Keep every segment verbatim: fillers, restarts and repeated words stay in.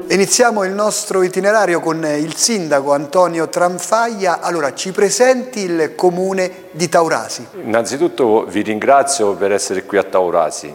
Iniziamo il nostro itinerario con il sindaco Antonio Tranfaglia. Allora, ci presenti il comune di Taurasi. Innanzitutto vi ringrazio per essere qui a Taurasi.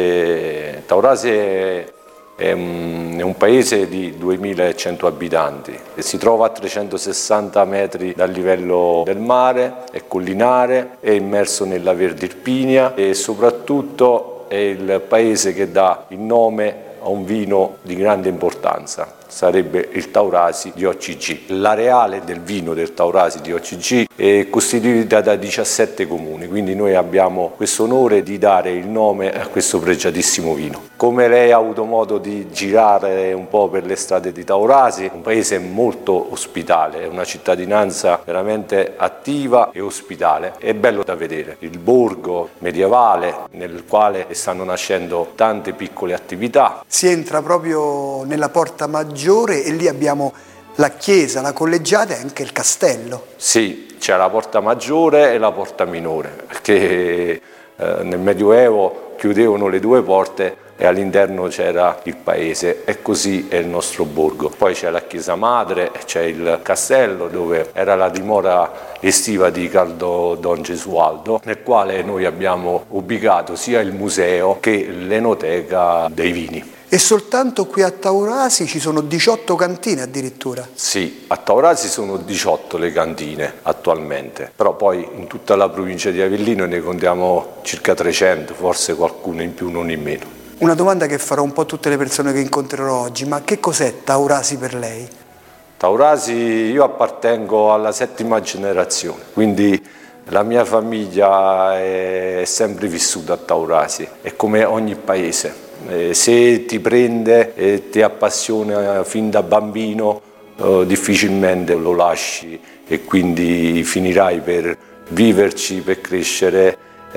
Eh, Taurasi è, è, un, è un paese di duemilacento abitanti e si trova a trecentosessanta metri dal livello del mare, è collinare, è immerso nella Verde Irpinia e soprattutto è il paese che dà il nome a un vino di grande importanza, sarebbe il Taurasi di O C G. L'areale del vino del Taurasi di O C G è costituita da diciassette comuni, quindi noi abbiamo questo onore di dare il nome a questo pregiatissimo vino. Come lei ha avuto modo di girare un po' per le strade di Taurasi, un paese molto ospitale, è una cittadinanza veramente attiva e ospitale, è bello da vedere. Il borgo medievale nel quale stanno nascendo tante piccole attività. Si entra proprio nella porta maggiore e lì abbiamo la chiesa, la collegiata e anche il castello. Sì, c'è la porta maggiore e la porta minore, perché eh, nel Medioevo chiudevano le due porte e all'interno c'era il paese e così è il nostro borgo. Poi c'è la chiesa madre, c'è il castello dove era la dimora estiva di Carlo Don Gesualdo, nel quale noi abbiamo ubicato sia il museo che l'enoteca dei vini. E soltanto qui a Taurasi ci sono diciotto cantine addirittura? Sì, a Taurasi sono diciotto le cantine attualmente, però poi in tutta la provincia di Avellino ne contiamo circa trecento, forse qualcuno in più, non in meno. Una domanda che farò un po' a tutte le persone che incontrerò oggi, ma che cos'è Taurasi per lei? Taurasi, io appartengo alla settima generazione, quindi la mia famiglia è sempre vissuta a Taurasi, è come ogni paese. Eh, se ti prende e ti appassiona fin da bambino, eh, difficilmente lo lasci e quindi finirai per viverci, per crescere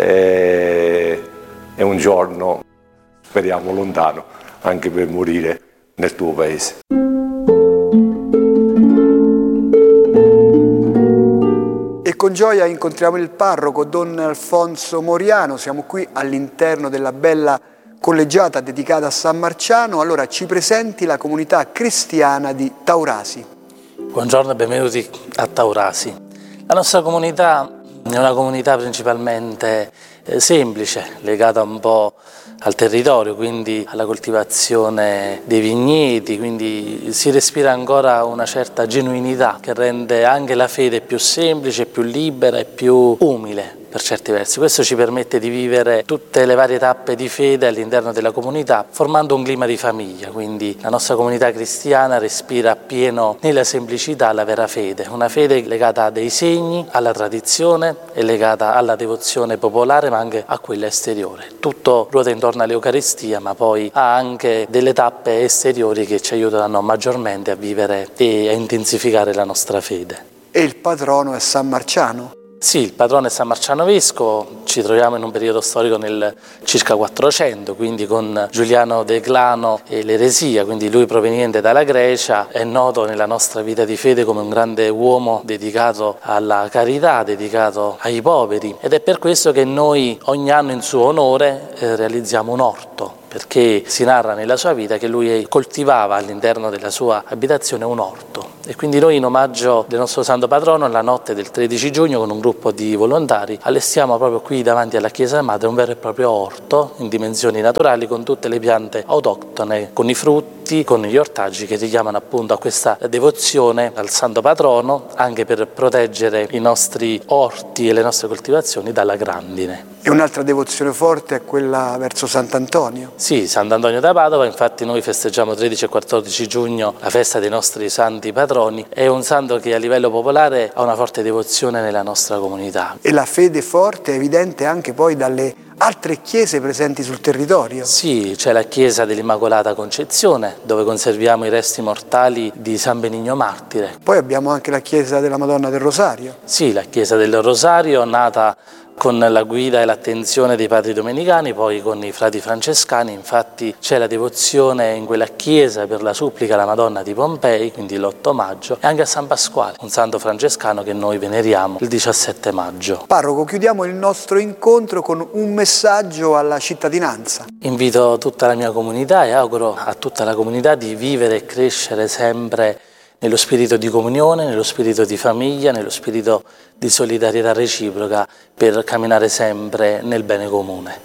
eh, e un giorno, speriamo lontano, anche per morire nel tuo paese. E con gioia incontriamo il parroco Don Alfonso Moriano, siamo qui all'interno della bella collegiata dedicata a San Marciano. Allora ci presenti la comunità cristiana di Taurasi. Buongiorno e benvenuti a Taurasi. La nostra comunità è una comunità principalmente eh, semplice, legata un po' al territorio, quindi alla coltivazione dei vigneti, quindi si respira ancora una certa genuinità che rende anche la fede più semplice, più libera e più umile per certi versi. Questo ci permette di vivere tutte le varie tappe di fede all'interno della comunità, formando un clima di famiglia, quindi la nostra comunità cristiana respira appieno nella semplicità la vera fede, una fede legata a dei segni, alla tradizione e legata alla devozione popolare ma anche a quella esteriore. Tutto ruota intorno all'Eucaristia, ma poi ha anche delle tappe esteriori che ci aiutano maggiormente a vivere e a intensificare la nostra fede. E il patrono è San Marciano? Sì, il patrono è San Marciano Vescovo, ci troviamo in un periodo storico nel circa quattrocento, quindi con Giuliano Declano e l'eresia, quindi lui proveniente dalla Grecia, è noto nella nostra vita di fede come un grande uomo dedicato alla carità, dedicato ai poveri, ed è per questo che noi ogni anno in suo onore eh, realizziamo un orto, perché si narra nella sua vita che lui coltivava all'interno della sua abitazione un orto. E quindi noi in omaggio del nostro santo patrono, la notte del tredici giugno, con un gruppo di volontari, allestiamo proprio qui davanti alla chiesa madre un vero e proprio orto in dimensioni naturali con tutte le piante autoctone, con i frutti, con gli ortaggi che richiamano appunto a questa devozione al santo patrono, anche per proteggere i nostri orti e le nostre coltivazioni dalla grandine. E un'altra devozione forte è quella verso Sant'Antonio? Sì, Sant'Antonio da Padova, infatti noi festeggiamo tredici e quattordici giugno la festa dei nostri santi patroni. È un santo che a livello popolare ha una forte devozione nella nostra comunità. E la fede forte è evidente anche poi dalle altre chiese presenti sul territorio? Sì, c'è la chiesa dell'Immacolata Concezione, dove conserviamo i resti mortali di San Benigno Martire. Poi abbiamo anche la chiesa della Madonna del Rosario? Sì, la chiesa del Rosario, nata con la guida e l'attenzione dei padri domenicani, poi con i frati francescani. Infatti c'è la devozione in quella chiesa per la supplica alla Madonna di Pompei, quindi l'otto maggio, e anche a San Pasquale, un santo francescano che noi veneriamo il diciassette maggio. Parroco, chiudiamo il nostro incontro con un messaggio alla cittadinanza. Invito tutta la mia comunità e auguro a tutta la comunità di vivere e crescere sempre nello spirito di comunione, nello spirito di famiglia, nello spirito di solidarietà reciproca, per camminare sempre nel bene comune.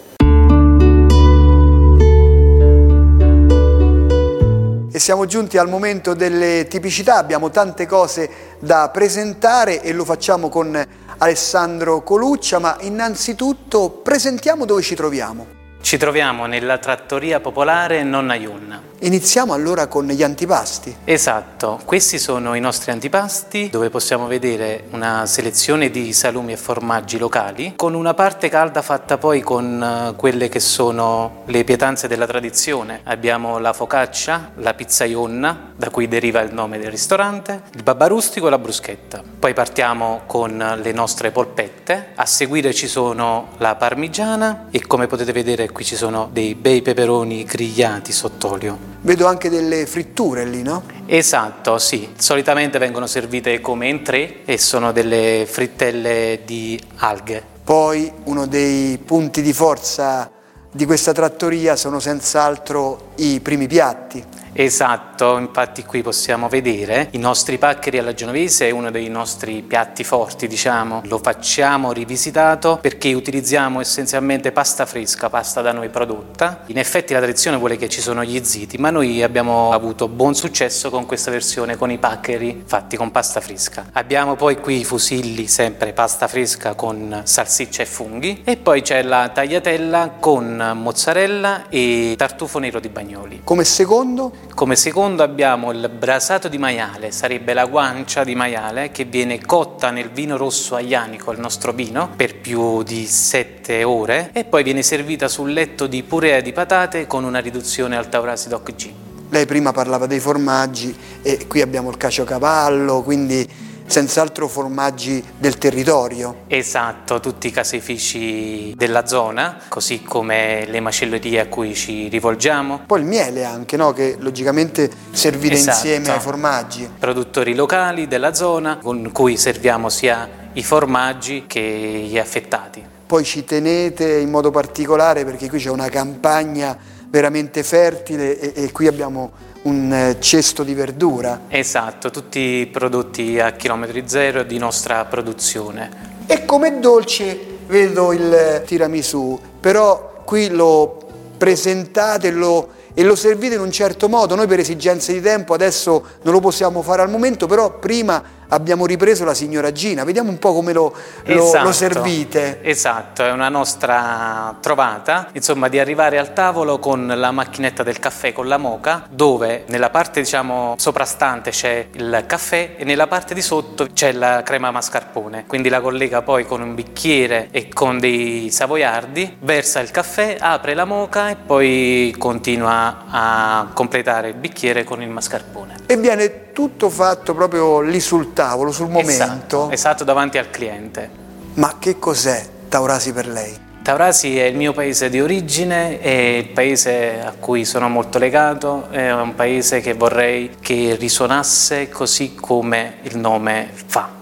E siamo giunti al momento delle tipicità, abbiamo tante cose da presentare e lo facciamo con Alessandro Coluccia, ma innanzitutto presentiamo dove ci troviamo. Ci troviamo nella trattoria popolare Nonna Iunna. Iniziamo allora con gli antipasti. Esatto, questi sono i nostri antipasti, dove possiamo vedere una selezione di salumi e formaggi locali, con una parte calda fatta poi con uh, quelle che sono le pietanze della tradizione. Abbiamo la focaccia, la pizza Iunna, da cui deriva il nome del ristorante, il babà rustico e la bruschetta. Poi partiamo con le nostre polpette, a seguire ci sono la parmigiana e, come potete vedere, qui ci sono dei bei peperoni grigliati sott'olio. Vedo anche delle fritture lì, no? Esatto, sì. Solitamente vengono servite come entrée e sono delle frittelle di alghe. Poi uno dei punti di forza di questa trattoria sono senz'altro i primi piatti. Esatto, infatti qui possiamo vedere i nostri paccheri alla genovese, è uno dei nostri piatti forti, diciamo. Lo facciamo rivisitato perché utilizziamo essenzialmente pasta fresca, pasta da noi prodotta. In effetti la tradizione vuole che ci sono gli ziti, ma noi abbiamo avuto buon successo con questa versione, con i paccheri fatti con pasta fresca. Abbiamo poi qui i fusilli, sempre pasta fresca con salsiccia e funghi, e poi c'è la tagliatella con mozzarella e tartufo nero di Bagnoli. Come secondo? Come secondo abbiamo il brasato di maiale, sarebbe la guancia di maiale che viene cotta nel vino rosso aglianico, il nostro vino, per più di sette ore, e poi viene servita sul letto di purea di patate con una riduzione al Taurasi Doc G. Lei prima parlava dei formaggi e qui abbiamo il caciocavallo, quindi senz'altro formaggi del territorio. Esatto, tutti i caseifici della zona, così come le macellerie a cui ci rivolgiamo. Poi il miele anche, no? Che logicamente servire Esatto. insieme ai formaggi. Produttori locali della zona con cui serviamo sia i formaggi che gli affettati. Poi ci tenete in modo particolare perché qui c'è una campagna veramente fertile e, e qui abbiamo un cesto di verdura. Esatto, tutti prodotti a chilometri zero di nostra produzione. E come dolce vedo il tiramisù, però qui lo presentate lo, e lo servite in un certo modo. Noi per esigenze di tempo adesso non lo possiamo fare al momento, però prima abbiamo ripreso la signora Gina, vediamo un po' come lo, esatto, lo, lo servite. Esatto, è una nostra trovata, insomma, di arrivare al tavolo con la macchinetta del caffè, con la moka, dove nella parte, diciamo, soprastante c'è il caffè e nella parte di sotto c'è la crema mascarpone, quindi la collega poi con un bicchiere e con dei savoiardi, versa il caffè, apre la moka e poi continua a completare il bicchiere con il mascarpone. E viene tutto fatto proprio lì sul tavolo, sul momento. Esatto, esatto, davanti al cliente. Ma che cos'è Taurasi per lei? Taurasi è il mio paese di origine, è il paese a cui sono molto legato, è un paese che vorrei che risuonasse così come il nome fa.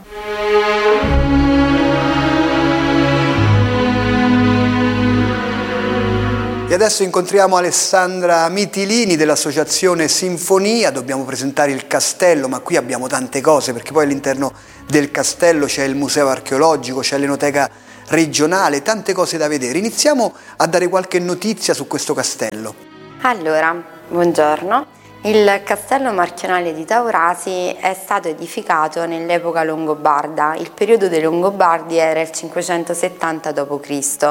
E adesso incontriamo Alessandra Mitilini dell'associazione Sinfonia, dobbiamo presentare il castello, ma qui abbiamo tante cose perché poi all'interno del castello c'è il museo archeologico, c'è l'enoteca regionale, tante cose da vedere. Iniziamo a dare qualche notizia su questo castello. Allora, buongiorno. Il castello marchionale di Taurasi è stato edificato nell'epoca longobarda. Il periodo dei Longobardi era il cinquecentosettanta dopo Cristo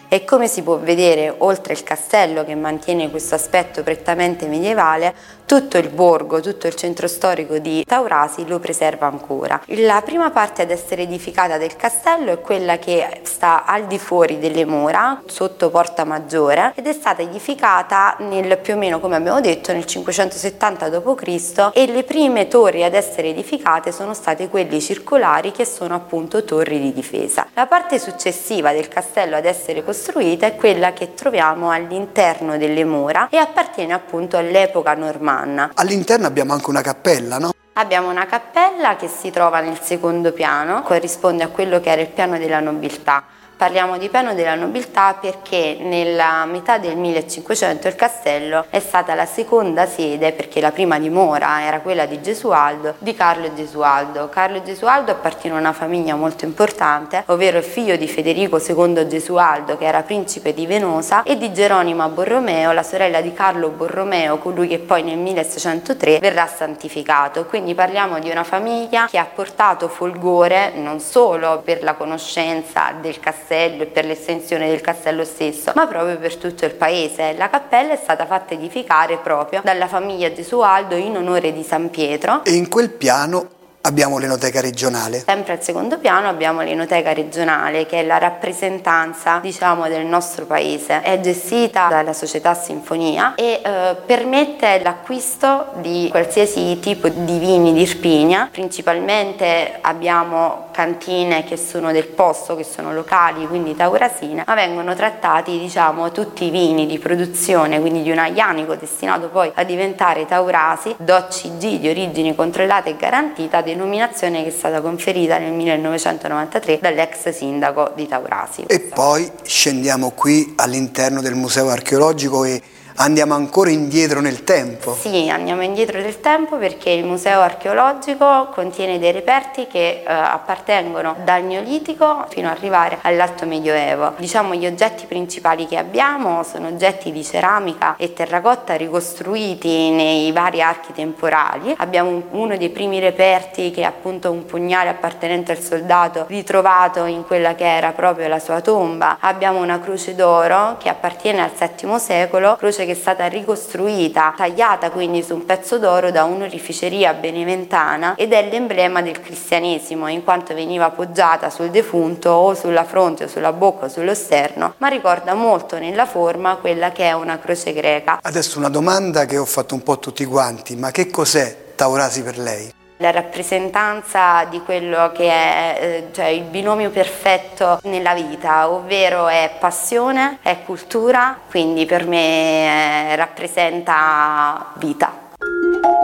E come si può vedere, oltre il castello che mantiene questo aspetto prettamente medievale, tutto il borgo, tutto il centro storico di Taurasi lo preserva ancora. La prima parte ad essere edificata del castello è quella che sta al di fuori delle mura, sotto Porta Maggiore, ed è stata edificata nel più o meno, come abbiamo detto, nel cinquecentosettanta dopo Cristo, e le prime torri ad essere edificate sono state quelle circolari, che sono appunto torri di difesa. La parte successiva del castello ad essere costruita è quella che troviamo all'interno delle mura e appartiene appunto all'epoca normanna. All'interno abbiamo anche una cappella, no? Abbiamo una cappella che si trova nel secondo piano, corrisponde a quello che era il piano della nobiltà. Parliamo di piano della nobiltà perché nella metà del millecinquecento il castello è stata la seconda sede, perché la prima dimora era quella di Gesualdo, di Carlo Gesualdo. Carlo Gesualdo appartiene a una famiglia molto importante, ovvero il figlio di Federico secondo Gesualdo, che era principe di Venosa, e di Geronima Borromeo, la sorella di Carlo Borromeo, colui che poi nel milleseicentotre verrà santificato. Quindi parliamo di una famiglia che ha portato folgore non solo per la conoscenza del castello e per l'estensione del castello stesso, ma proprio per tutto il paese. La cappella è stata fatta edificare proprio dalla famiglia Gesualdo in onore di San Pietro. E in quel piano abbiamo l'Enoteca regionale. Sempre al secondo piano abbiamo l'Enoteca regionale, che è la rappresentanza, diciamo, del nostro paese. È gestita dalla società Sinfonia e eh, permette l'acquisto di qualsiasi tipo di vini di Irpinia. Principalmente abbiamo cantine che sono del posto, che sono locali, quindi taurasine, ma vengono trattati, diciamo, tutti i vini di produzione, quindi di un aglianico destinato poi a diventare Taurasi, D O C G, di origine controllata e garantita, denominazione che è stata conferita nel millenovecentonovantatré dall'ex sindaco di Taurasi. E poi scendiamo qui all'interno del museo archeologico e andiamo ancora indietro nel tempo. Sì, andiamo indietro nel tempo perché il museo archeologico contiene dei reperti che eh, appartengono dal Neolitico fino ad arrivare all'Alto Medioevo. Diciamo, gli oggetti principali che abbiamo sono oggetti di ceramica e terracotta ricostruiti nei vari archi temporali. Abbiamo uno dei primi reperti che è appunto un pugnale appartenente al soldato ritrovato in quella che era proprio la sua tomba. Abbiamo una croce d'oro che appartiene al settimo secolo, croce che è stata ricostruita, tagliata quindi su un pezzo d'oro da un'oreficeria beneventana, ed è l'emblema del cristianesimo, in quanto veniva appoggiata sul defunto o sulla fronte o sulla bocca o sullo sterno, ma ricorda molto nella forma quella che è una croce greca. Adesso una domanda che ho fatto un po' a tutti quanti: ma che cos'è Taurasi per lei? La rappresentanza di quello che è eh, cioè il binomio perfetto nella vita, ovvero è passione, è cultura, quindi per me eh, rappresenta vita.